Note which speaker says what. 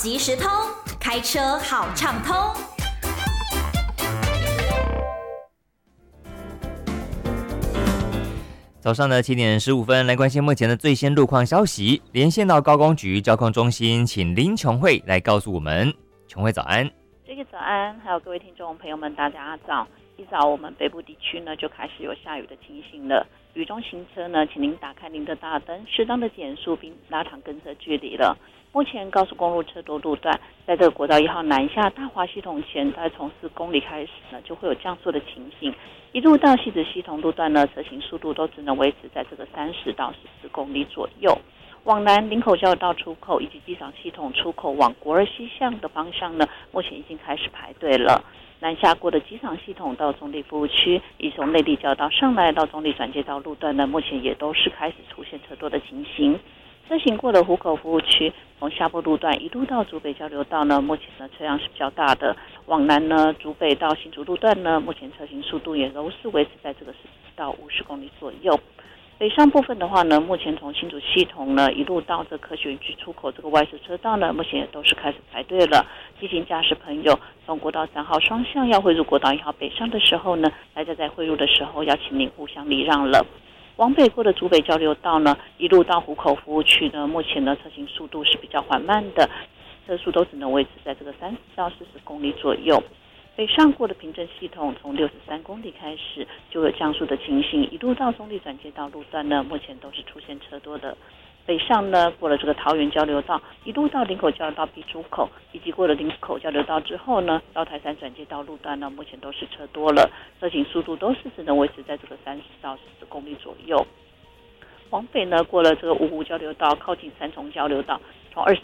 Speaker 1: 即时通，开车好畅通。
Speaker 2: 早上的7:15，来关心目前的最新路况消息。连线到高工局交通中心，请林琼慧来告诉我们。琼慧早安。
Speaker 3: 这个早安，还有各位听众朋友们，大家早。一早我们北部地区呢就开始有下雨的情形了。雨中行车呢，请您打开您的大灯，适当的减速并拉长跟车距离了。目前高速公路车多路段，在这个国道1号南下大华系统前，大概从4公里开始呢，就会有降速的情形。一路到汐止系统路段呢，车行速度都只能维持在这个30到14公里左右。往南林口交流道出口以及机场系统出口往国二西向的方向呢，目前已经开始排队了。南下过的机场系统到中立服务区，以从内地交道上来到中立转接道路段呢，目前也都是开始出现车多的情形。车行过了湖口服务区，从下坡路段一路到竹北交流道呢，目前呢车辆是比较大的。往南呢，竹北到新竹路段呢，目前车行速度也都是维持在这个40到50公里左右。北上部分的话呢，目前从新竹系统呢一路到这科学园区出口这个外侧车道呢，目前也都是开始排队了。提醒驾驶朋友，从国道3号双向要汇入国道1号北上的时候呢，大家在汇入的时候要请您互相礼让了。往北过的竹北交流道呢，一路到湖口服务区呢，目前呢车行速度是比较缓慢的，车速都只能维持在这个30到40公里左右。北上过的平镇系统从63公里开始就有降速的情形，一路到中立转接道路段呢，目前都是出现车多的。北上呢，过了这个桃园交流道，一路到林口交流道 B 出口，以及过了林口交流道之后呢，到台山转接道路段呢，目前都是车多了，车行速度都是只能维持在这个30到40公里左右。往北呢，过了这个五湖交流道，靠近三重交流道，从